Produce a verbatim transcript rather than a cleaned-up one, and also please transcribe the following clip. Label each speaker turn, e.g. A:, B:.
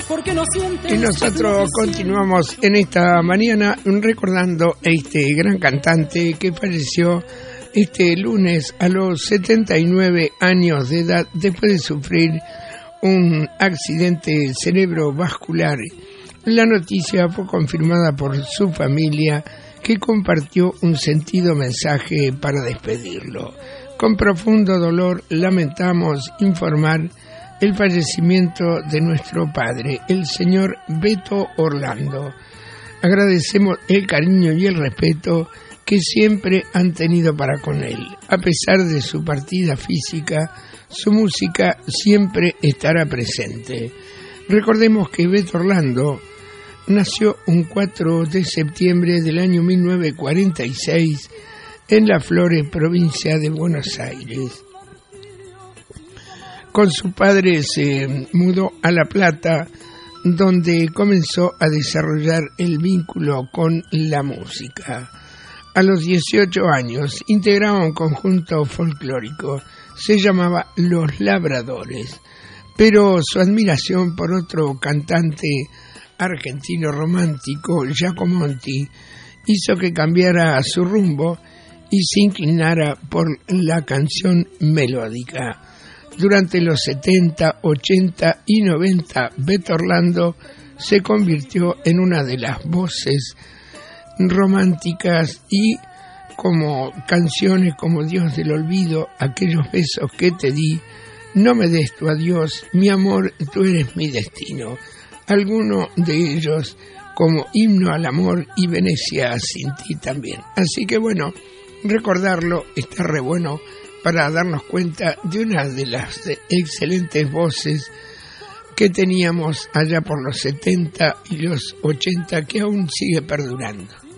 A: porque no sientes.
B: Y nosotros continuamos en esta mañana recordando a este gran cantante que falleció este lunes a los setenta y nueve años de edad después de sufrir un accidente cerebrovascular. La noticia fue confirmada por su familia, que compartió un sentido mensaje para despedirlo. Con profundo dolor lamentamos informar el fallecimiento de nuestro padre, el señor Beto Orlando. Agradecemos el cariño y el respeto que siempre han tenido para con él. A pesar de su partida física, su música siempre estará presente. Recordemos que Beto Orlando nació un cuatro de septiembre del año mil novecientos cuarenta y seis en Las Flores, provincia de Buenos Aires. Con su padre se mudó a La Plata, donde comenzó a desarrollar el vínculo con la música. A los dieciocho años integraba un conjunto folclórico, se llamaba Los Labradores, pero su admiración por otro cantante argentino romántico, Giacomonti, hizo que cambiara su rumbo y se inclinara por la canción melódica. Durante los setenta, ochenta y noventa, Beto Orlando se convirtió en una de las voces románticas y como canciones como Dios del Olvido, Aquellos besos que te di, No me des tu adiós, Mi amor, tú eres mi destino. Algunos de ellos como Himno al amor y Venecia sin ti también. Así que bueno, recordarlo está re bueno para darnos cuenta de una de las excelentes voces que teníamos allá por los setenta y los ochenta, que aún sigue perdurando.